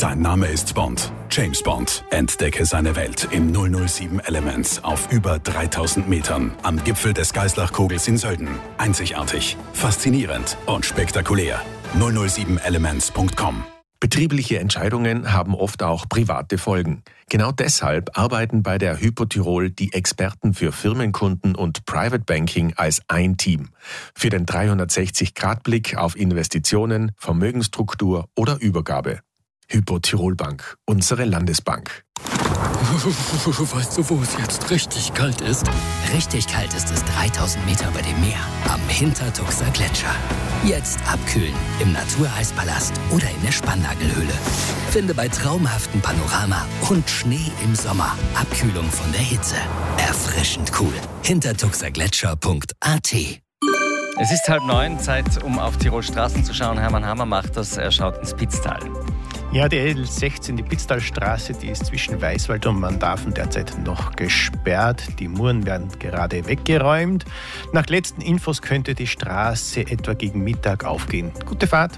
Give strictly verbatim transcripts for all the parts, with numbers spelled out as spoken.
Sein Name ist Bond. James Bond. Entdecke seine Welt im null null sieben Elements auf über dreitausend Metern am Gipfel des Geislach-Kogels in Sölden. Einzigartig, faszinierend und spektakulär. null null sieben elements punkt com. Betriebliche Entscheidungen haben oft auch private Folgen. Genau deshalb arbeiten bei der Hypo Tirol die Experten für Firmenkunden und Private Banking als ein Team. Für den dreihundertsechzig Grad Blick auf Investitionen, Vermögensstruktur oder Übergabe. Hypo Tirol Bank, unsere Landesbank. Weißt du, wo es jetzt richtig kalt ist? Richtig kalt ist es dreitausend Meter über dem Meer, am Hintertuxer Gletscher. Jetzt abkühlen im Natureishpalast oder in der Spannagelhöhle. Finde bei traumhaftem Panorama und Schnee im Sommer Abkühlung von der Hitze. Erfrischend cool. hintertuxergletscher punkt a t. Es ist halb neun, Zeit, um auf Tirol Straßen zu schauen. Hermann Hammer macht das, er schaut ins Pitztal. Ja, die L sechzehn, die Pitztalstraße, die ist zwischen Weißwald und Mandafen derzeit noch gesperrt. Die Muren werden gerade weggeräumt. Nach letzten Infos könnte die Straße etwa gegen Mittag aufgehen. Gute Fahrt.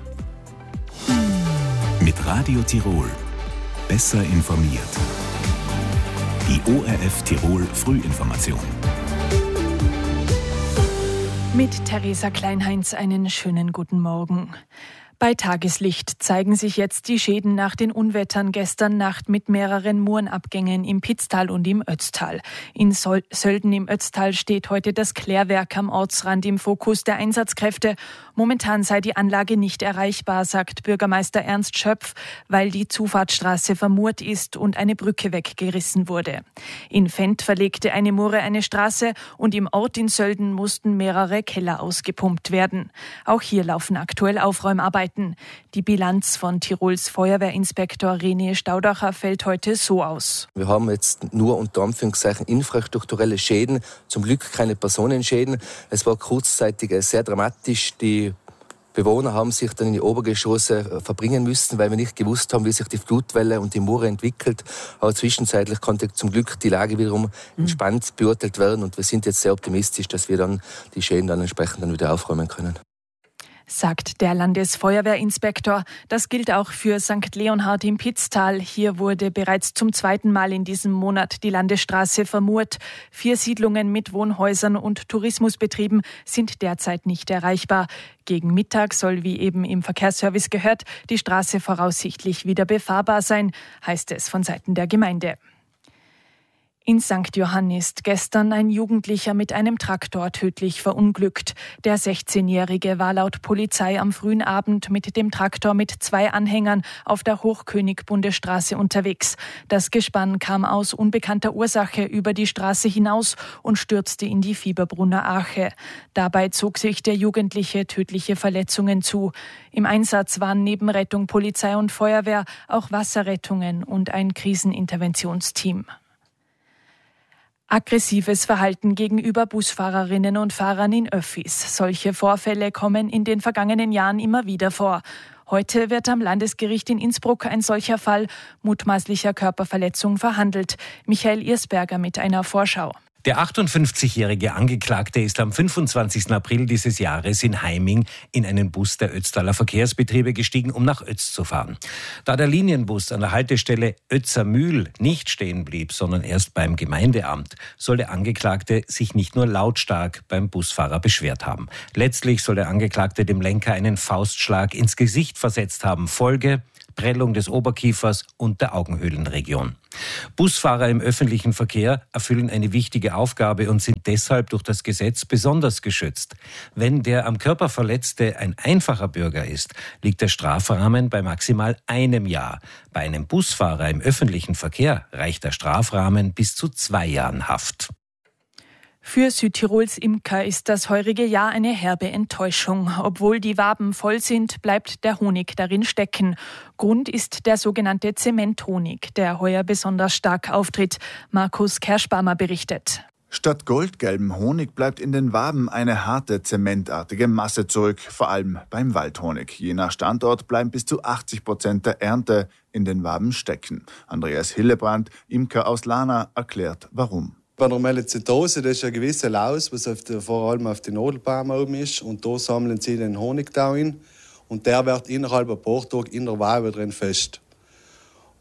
Mit Radio Tirol. Besser informiert. Die O R F Tirol Frühinformation. Mit Theresa Kleinheinz einen schönen guten Morgen. Bei Tageslicht zeigen sich jetzt die Schäden nach den Unwettern gestern Nacht mit mehreren Murenabgängen im Pitztal und im Ötztal. In Sol- Sölden im Ötztal steht heute das Klärwerk am Ortsrand im Fokus der Einsatzkräfte. Momentan sei die Anlage nicht erreichbar, sagt Bürgermeister Ernst Schöpf, weil die Zufahrtsstraße vermurt ist und eine Brücke weggerissen wurde. In Fendt verlegte eine Mure eine Straße und im Ort in Sölden mussten mehrere Keller ausgepumpt werden. Auch hier laufen aktuell Aufräumarbeiten. Die Bilanz von Tirols Feuerwehrinspektor René Staudacher fällt heute so aus. Wir haben jetzt nur unter Anführungszeichen infrastrukturelle Schäden, zum Glück keine Personenschäden. Es war kurzzeitig sehr dramatisch. Die Bewohner haben sich dann in die Obergeschosse verbringen müssen, weil wir nicht gewusst haben, wie sich die Flutwelle und die Mure entwickelt. Aber zwischenzeitlich konnte zum Glück die Lage wiederum entspannt beurteilt werden und wir sind jetzt sehr optimistisch, dass wir dann die Schäden dann entsprechend dann wieder aufräumen können. Sagt der Landesfeuerwehrinspektor. Das gilt auch für Sankt Leonhard im Pitztal. Hier wurde bereits zum zweiten Mal in diesem Monat die Landesstraße vermurt. Vier Siedlungen mit Wohnhäusern und Tourismusbetrieben sind derzeit nicht erreichbar. Gegen Mittag soll, wie eben im Verkehrsservice gehört, die Straße voraussichtlich wieder befahrbar sein, heißt es von Seiten der Gemeinde. In Sankt Johann ist gestern ein Jugendlicher mit einem Traktor tödlich verunglückt. Der sechzehnjährige war laut Polizei am frühen Abend mit dem Traktor mit zwei Anhängern auf der Hochkönig-Bundesstraße unterwegs. Das Gespann kam aus unbekannter Ursache über die Straße hinaus und stürzte in die Fieberbrunner Arche. Dabei zog sich der Jugendliche tödliche Verletzungen zu. Im Einsatz waren neben Rettung, Polizei und Feuerwehr auch Wasserrettungen und ein Kriseninterventionsteam. Aggressives Verhalten gegenüber Busfahrerinnen und Fahrern in Öffis. Solche Vorfälle kommen in den vergangenen Jahren immer wieder vor. Heute wird am Landesgericht in Innsbruck ein solcher Fall mutmaßlicher Körperverletzung verhandelt. Michael Irsberger mit einer Vorschau. Der achtundfünfzigjährige Angeklagte ist am fünfundzwanzigsten April dieses Jahres in Heiming in einen Bus der Ötztaler Verkehrsbetriebe gestiegen, um nach Ötz zu fahren. Da der Linienbus an der Haltestelle Ötzermühl nicht stehen blieb, sondern erst beim Gemeindeamt, soll der Angeklagte sich nicht nur lautstark beim Busfahrer beschwert haben. Letztlich soll der Angeklagte dem Lenker einen Faustschlag ins Gesicht versetzt haben. Folge: Prellung des Oberkiefers und der Augenhöhlenregion. Busfahrer im öffentlichen Verkehr erfüllen eine wichtige Aufgabe und sind deshalb durch das Gesetz besonders geschützt. Wenn der am Körper Verletzte ein einfacher Bürger ist, liegt der Strafrahmen bei maximal einem Jahr. Bei einem Busfahrer im öffentlichen Verkehr reicht der Strafrahmen bis zu zwei Jahren Haft. Für Südtirols Imker ist das heurige Jahr eine herbe Enttäuschung. Obwohl die Waben voll sind, bleibt der Honig darin stecken. Grund ist der sogenannte Zementhonig, der heuer besonders stark auftritt. Markus Kerschbarmer berichtet. Statt goldgelbem Honig bleibt in den Waben eine harte, zementartige Masse zurück, vor allem beim Waldhonig. Je nach Standort bleiben bis zu achtzig Prozent der Ernte in den Waben stecken. Andreas Hillebrand, Imker aus Lana, erklärt, warum. Bei der Melizidose, das ist ein gewisser Laus, was auf der, vor allem auf den Nadelbäumen oben ist. Und da sammeln sie den Honig da rein. Und der wird innerhalb ein paar Tage in der Wabe drin fest.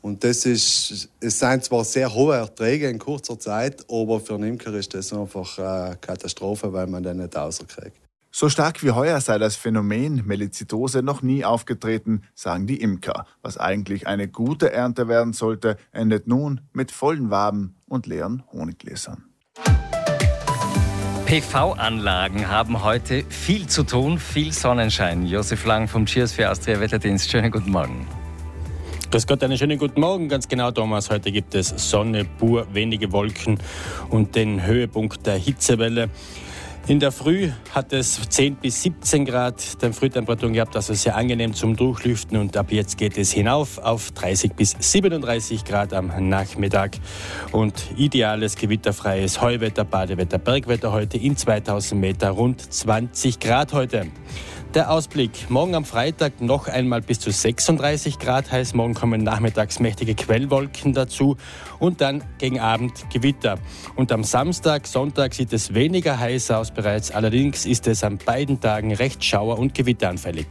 Und das ist, es sind zwar sehr hohe Erträge in kurzer Zeit, aber für einen Imker ist das einfach eine Katastrophe, weil man den nicht rauskriegt. So stark wie heuer sei das Phänomen Melizidose noch nie aufgetreten, sagen die Imker. Was eigentlich eine gute Ernte werden sollte, endet nun mit vollen Waben und leeren Honiggläsern. P V-Anlagen haben heute viel zu tun, viel Sonnenschein. Josef Lang vom Cheers für Austria Wetterdienst. Schönen guten Morgen. Grüß Gott, einen schönen guten Morgen. Ganz genau, Thomas, heute gibt es Sonne, pur, wenige Wolken und den Höhepunkt der Hitzewelle. In der Früh hat es zehn bis siebzehn Grad der Frühtemperaturen gehabt, also sehr angenehm zum Durchlüften. Und ab jetzt geht es hinauf auf dreißig bis siebenunddreißig Grad am Nachmittag. Und ideales gewitterfreies Heuwetter, Badewetter, Bergwetter heute in zweitausend Meter, rund zwanzig Grad heute. Der Ausblick. Morgen am Freitag noch einmal bis zu sechsunddreißig Grad heiß. Morgen kommen nachmittags mächtige Quellwolken dazu und dann gegen Abend Gewitter. Und am Samstag, Sonntag sieht es weniger heiß aus bereits. Allerdings ist es an beiden Tagen recht schauer- und gewitteranfällig.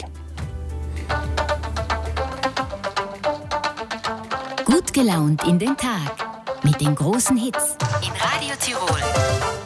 Gut gelaunt in den Tag mit den großen Hits in Radio Tirol.